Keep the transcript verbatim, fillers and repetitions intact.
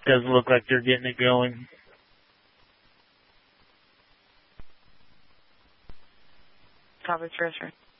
Doesn't look like they're getting it going. Copy, Tracer.